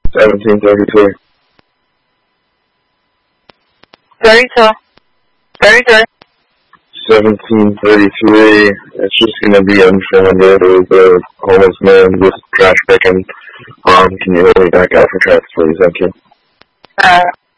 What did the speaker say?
1733. 32. 33. 1733. It's just going to be unfounded. It was a homeless man just trash picking. Can you hold me back out for traffic, please? Thank you.